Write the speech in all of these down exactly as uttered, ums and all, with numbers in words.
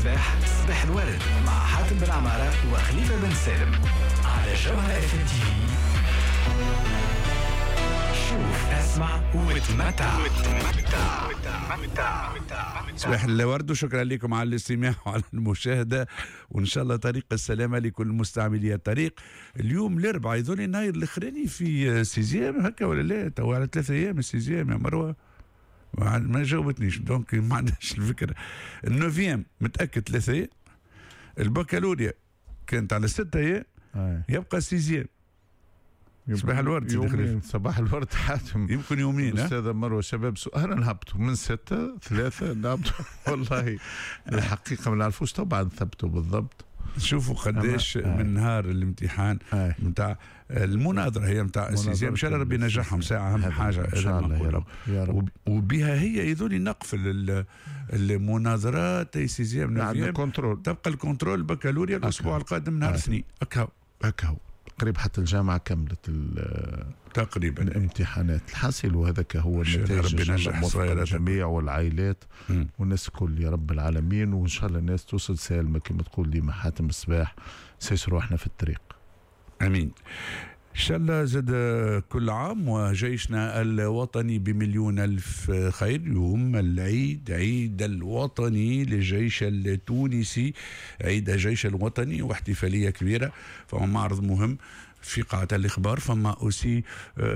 الصباح صباح الورد مع حاتم بن عمارة وخليفة بن سالم على جوهرة اف ام تي في. شوف اسمع وتمتع. صباح الورد وشكرا لكم على الاستماع وعلى المشاهدة، وإن شاء الله طريق السلامة لكل مستعملي الطريق. اليوم الأربعاء يظن يناير الأخراني في سيزيام هكا ولا لا؟ تو على ثلاثة أيام السيزيام يا مروة، ما جاوبتنيش دونك ما عندناش الفكرة. النوفيام متأكد ثلاثة أيام، البكالوريا كانت على ستة أيام، يبقى سيزيام. صباح الورد يومين. صباح الورد حاتم. يمكن يومين. أستاذة مروة شباب سؤال نهبطوا من ستة ثلاثة نهبطوا والله الحقيقة ما نعرفوش طبعا ثبتوا بالضبط. شوفوا قديش من نهار الامتحان نتاع المناظرة هي نتاع السيزيام، إن شاء الله ربي ينجحهم ساعة أهم حاجة إن شاء الله يا رب يا رب. وبها هي يظل نقفل المناظرات السيزيام عندنا كنترول، تبقى الكنترول البكالوريا الأسبوع القادم نهار اثنين أكاو أكاو قريب حتى الجامعة كملت تقريبا الامتحانات. الحاصل وهذاك هو النتائج ربي ينجح الجميع والعائلات م. والناس الكل يا رب العالمين، وإن شاء الله الناس توصل سالمة كما تقول ديما حاتم الصباح سيسروا احنا في الطريق. امين ان شاء الله. زاد كل عام وجيشنا الوطني بمليون الف خير. يوم العيد، عيد الوطني للجيش التونسي، عيد الجيش الوطني واحتفاليه كبيره. فهو معرض مهم في قاعة الإخبار، فما أوسي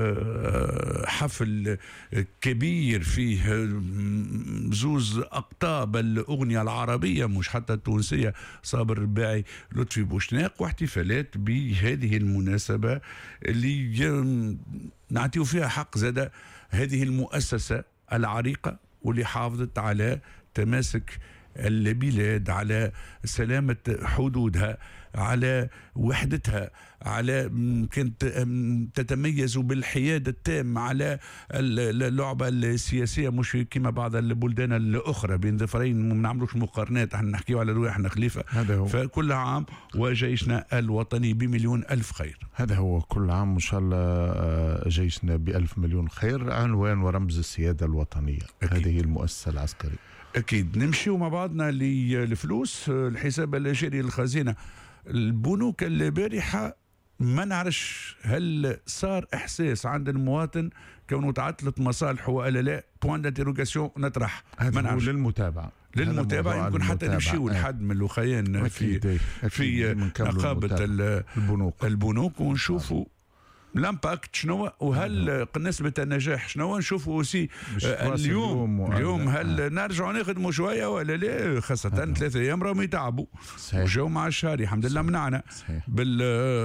حفل كبير فيه زوز أقطاب الأغنية العربية مش حتى التونسية، صابر الرباعي لطفي بوشناق، واحتفالات بهذه المناسبة اللي نعطيه فيها حق زاد هذه المؤسسة العريقة واللي حافظت على تماسك البلاد، على سلامة حدودها، على وحدتها، على كانت تتميز بالحياد التام، على اللعبة السياسية مش كما بعض البلدان الأخرى بين ظفرين. ما نعملوش مقارنات، احنا نحكيو على رواحنا خليفة. فكل عام وجيشنا الوطني بمليون ألف خير. هذا هو كل عام إن شاء الله جيشنا بألف مليون خير. عنوان ورمز السيادة الوطنية. أكيد. هذه المؤسسة العسكرية. أكيد. نمشيو مع بعضنا للفلوس. الحساب الجاري للخزينة، البنوك البارحة ما نعرفش هل صار إحساس عند المواطن كونه تعطلت مصالحه ولا لا؟ بوان دانتيروغاسيون نطرح. ما نعرفش. للمتابعة للمتابعة يمكن حتى نمشيو لحد من الوخيان في في نقابة البنوك البنوك ونشوفوا الامباكت شنو، وهل نسبة النجاح شنو. نشوفوا سي اليوم اليوم هل آه. نرجعوا نخدموا شوية ولا لا، خاصة ثلاثة أيام راهم يتعبوا وجاو مع الشهر الحمد لله منعنا بال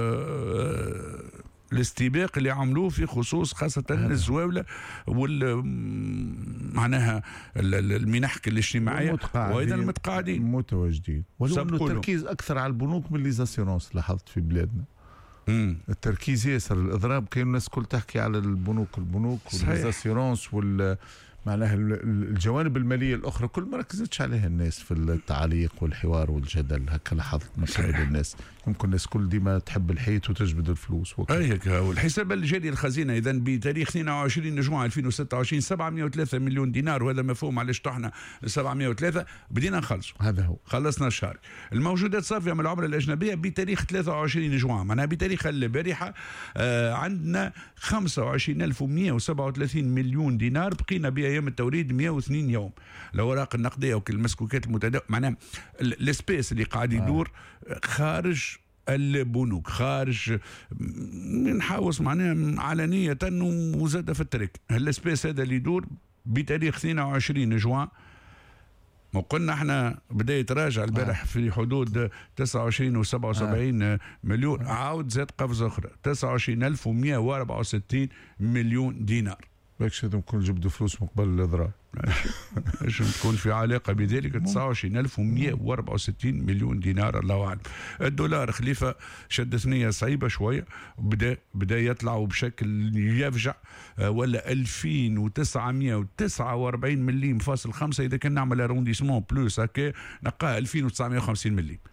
الاستباق اللي عملوه في خصوص خاصة الزواولة وال معناها المنح الاجتماعية وأيضا المتقاعدين متواجدين. ولو التركيز أكثر على البنوك من ليزاسيرونس لاحظت في بلادنا. مم. التركيز ياسر، الإضراب كاين الناس كل تحكي على البنوك البنوك والاسيرونس وال معناها الجوانب المالية الأخرى كل ما ركزتش عليها الناس في التعليق والحوار والجدل. هكا لاحظت مكان الناس يمكن الناس كل ديما تحب الحيط وتجبد الفلوس أي هكا. والحساب الجاري الخزينة إذا بتاريخ اثنين وعشرين جوان ألفين وستة وعشرين سبعمائة وثلاثة مليون دينار، وهذا مفهوم علاش طحنا سبعمائة وثلاثة بدينا نخلصوا. هذا هو خلصنا الشهر. الموجودات صافية من العملة الأجنبية بتاريخ ثلاثة وعشرين جوان، معناها بتاريخ البارحة آه عندنا خمسة وعشرين ألف ومئة وسبعة وثلاثين مليون دينار، بقينا بأيام التوريد مئة واثنين يوم. الأوراق النقدية وكل المسكوكات المتداولة، معناها السبيس اللي قاعد يدور خارج البنوك، خارج نحاوس معناها علانية وزاد في الطريق. السبيس هذا اللي يدور بتاريخ اثنين وعشرين جوان، وقلنا احنا بدا يتراجع البارح في حدود تسعة وعشرين وسبعة وسبعين مليون، عاود زاد قفزة أخرى تسعة وعشرين ألف ومئة وأربعة وستين مليون دينار. باكش هذم كل جبدوا فلوس مقبل الإضراب. ايش تكون في علاقة بذلك؟ تسعة وعشرين ألف ومئة وأربعة وستين مليون دينار الله أعلم. الدولار خليفة شد ثنية صعيبة شوية، بدا بدا يطلع بشكل يفجع، ولا ألفين وتسعمائة وتسعة وأربعين مليم فاصل خمسة. إذا كان نعمل ارونديسمون بلوس هكا نلقاه ألفين وتسعمائة وخمسين مليم.